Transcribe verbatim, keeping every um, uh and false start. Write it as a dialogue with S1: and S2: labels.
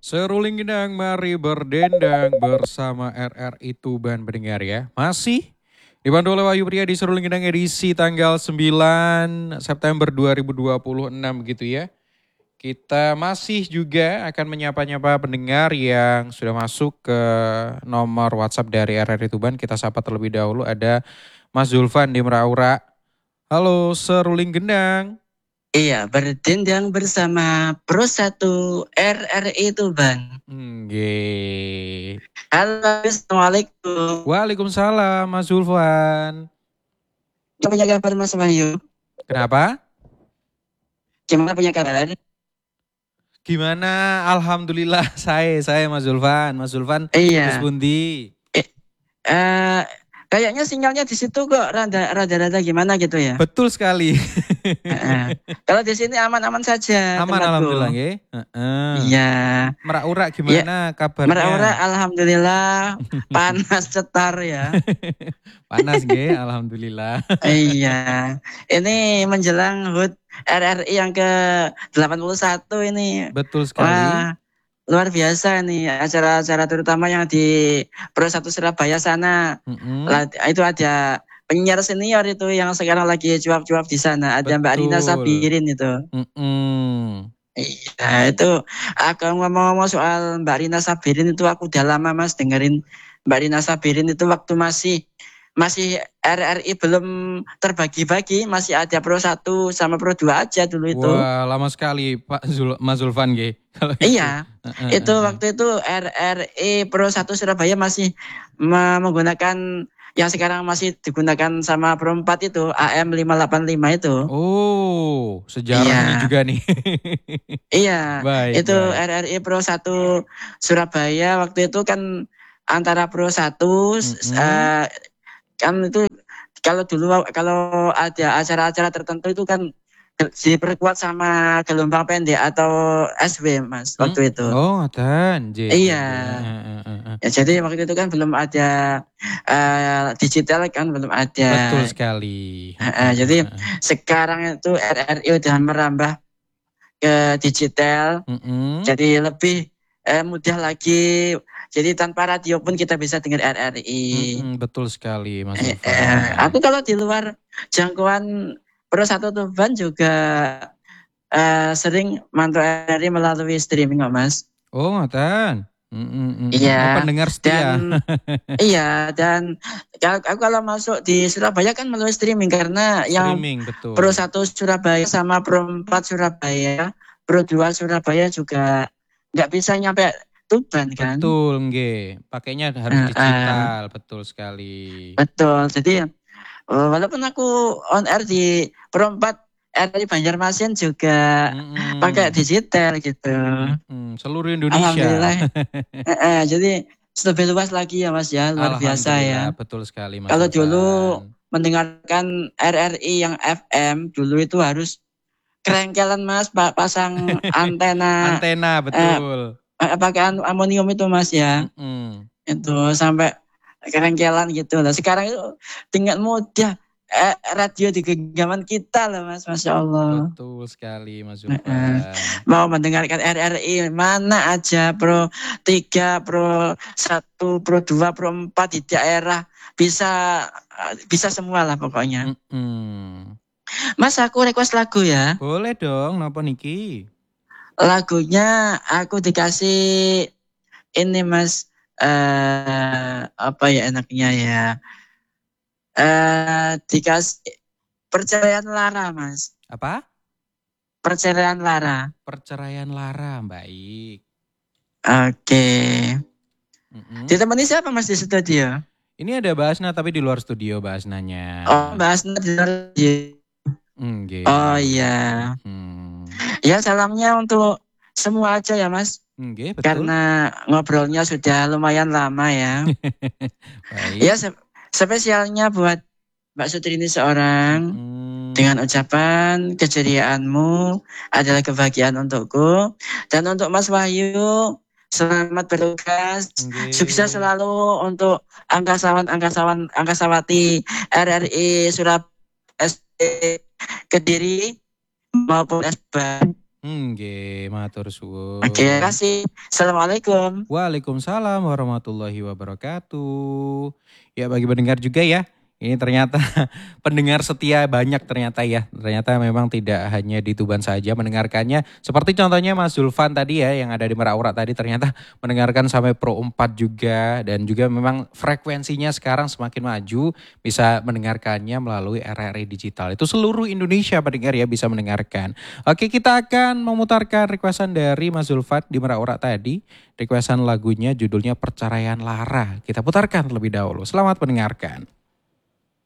S1: Seruling gendang, mari berdendang bersama R R I Tuban pendengar ya. Masih dibantu oleh Wahyu Pria di Seruling Gendang edisi tanggal sembilan September dua ribu dua puluh enam gitu ya. Kita masih juga akan menyapa-nyapa pendengar yang sudah masuk ke nomor WhatsApp dari R R I Tuban. Kita sapa terlebih dahulu, ada Mas Zulfan di Meraura. Halo Seruling Gendang.
S2: Iya, berdendang bersama Pro satu R R I Tuban.
S1: Nggih.
S2: Halo, Assalamualaikum.
S1: Waalaikumsalam Mas Zulfan.
S2: Gimana punya kabar Mas Wahyu?
S1: Kenapa?
S2: Gimana punya kabar?
S1: Gimana? Alhamdulillah saya, saya Mas Zulfan. Mas Zulfan,
S2: Iya.
S1: Mas Bundi.
S2: Eh, uh, kayaknya sinyalnya di situ kok rada rada-rada gimana gitu ya.
S1: Betul sekali.
S2: uh, kalau di sini aman-aman saja.
S1: Aman
S2: tempatku.
S1: alhamdulillah nggih. Heeh.
S2: Iya.
S1: Meraura gimana ya, kabarnya?
S2: Meraura alhamdulillah panas cetar ya.
S1: Panas nggih, alhamdulillah.
S2: Iya. Ini menjelang H U T R R I yang ke delapan puluh satu ini.
S1: Betul sekali.
S2: Wah, luar biasa nih acara-acara terutama yang di Pro satu Surabaya sana.
S1: Mm-hmm.
S2: Itu ada penyiar senior itu yang sekarang lagi cuap-cuap di sana. Ada Betul. Mbak Rina Sabirin itu.
S1: Mm-hmm.
S2: Iya, itu aku ngomong-ngomong soal Mbak Rina Sabirin itu aku udah lama Mas dengerin Mbak Rina Sabirin itu waktu masih masih R R I belum terbagi-bagi, masih ada Pro satu sama Pro dua aja dulu itu.
S1: Wah, lama sekali Pak Zul Mas Zulfan nggih.
S2: Iya. Itu waktu itu R R I Pro satu Surabaya masih menggunakan yang sekarang masih digunakan sama Pro empat itu A M lima delapan lima itu.
S1: Oh, sejarahnya iya. juga nih.
S2: Iya.
S1: Baik,
S2: itu
S1: baik.
S2: R R I Pro satu Surabaya waktu itu kan antara Pro satu mm-hmm. uh, kan itu kalau dulu kalau ada acara-acara tertentu itu kan diperkuat sama gelombang pendek atau S W Mas waktu hmm? itu.
S1: Oh, dan
S2: iya. Ya, jadi waktu itu kan belum ada uh, digital kan belum ada.
S1: Betul sekali.
S2: Uh, jadi sekarang itu R R I udah merambah ke digital. Mm-hmm. Jadi lebih uh, mudah lagi. Jadi tanpa radio pun kita bisa dengar R R I.
S1: Mm-hmm, betul sekali Mas
S2: eh, eh, Aku kalau di luar jangkauan Pro satu Tuban juga uh, sering mantau R R I melalui streaming kok Mas.
S1: Oh ngoten. Mm-hmm.
S2: Iya.
S1: Oh, pendengar setia.
S2: Dan, iya dan aku kalau masuk di Surabaya kan melalui streaming karena
S1: streaming,
S2: yang
S1: betul.
S2: Pro satu Surabaya sama Pro empat Surabaya, Pro dua Surabaya juga nggak bisa nyampe Tuban kan.
S1: Betul nggih. Pakainya harus uh, digital, uh, betul sekali.
S2: Betul. Jadi walaupun aku on air di Pro empat R R I Banjarmasin juga mm-hmm. pakai digital gitu.
S1: Mm-hmm. Seluruh Indonesia.
S2: Alhamdulillah. eh, eh, jadi lebih luas lagi ya Mas ya, luar biasa ya.
S1: Betul sekali Mas.
S2: Kalau dulu mendengarkan R R I yang F M dulu itu harus kerengkelan Mas, pasang antena.
S1: Antena betul.
S2: Eh, pakai amonium itu Mas ya.
S1: Mm-hmm.
S2: Itu sampai kerengkelan gitu lah. Sekarang itu dengan mudah eh, radio di genggaman kita lah Mas, Masya Allah.
S1: Betul sekali Mas Zulfan. Uh,
S2: mau mendengarkan R R I mana aja Pro tiga, Pro satu, Pro dua, Pro empat di daerah bisa bisa semua lah pokoknya.
S1: Mm-hmm.
S2: Mas aku request lagu ya.
S1: Boleh dong, napa niki?
S2: Lagunya aku dikasih ini Mas. Uh, apa ya enaknya ya uh, dikasih Perceraian Lara Mas.
S1: Apa?
S2: Perceraian Lara.
S1: Perceraian Lara, baik.
S2: Oke. Okay. Mm-hmm. Ditemani siapa Mas di studio?
S1: Ini ada Basna tapi di luar studio Basnanya.
S2: Oh Basna di luar studio.
S1: Okay.
S2: Oh iya. Hmm. Ya salamnya untuk semua aja ya Mas.
S1: Okay, betul.
S2: Karena ngobrolnya sudah lumayan lama ya. Ya se- spesialnya buat Mbak Sutrini seorang hmm. dengan ucapan keceriaanmu adalah kebahagiaan untukku, dan untuk Mas Wahyu selamat bertugas, okay. Sukses selalu untuk angkasawan angkasawan angkasawati R R I Surabaya S D Kediri maupun S B A.
S1: Nggih, matur suwun.
S2: Oke, terima kasih. Assalamualaikum.
S1: Waalaikumsalam warahmatullahi wabarakatuh. Ya, bagi pendengar juga ya. Ini ternyata pendengar setia banyak ternyata ya. Ternyata memang tidak hanya di Tuban saja mendengarkannya. Seperti contohnya Mas Zulfan tadi ya yang ada di Merak tadi ternyata mendengarkan sampai Pro empat juga. Dan juga memang frekuensinya sekarang semakin maju bisa mendengarkannya melalui R R I Digital. Itu seluruh Indonesia pendengar ya bisa mendengarkan. Oke, kita akan memutarkan requestan dari Mas Zulfan di Merak tadi. Requestan lagunya judulnya Perceraian Lara. Kita putarkan terlebih dahulu. Selamat mendengarkan.